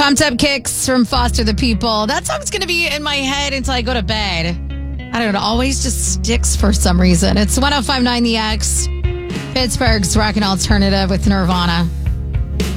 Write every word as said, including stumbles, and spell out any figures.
Pumped Up Kicks from Foster the People. That song's going to be in my head until I go to bed. I don't know. It always just sticks for some reason. It's one oh five point nine The X, Pittsburgh's Rock and Alternative with Nirvana.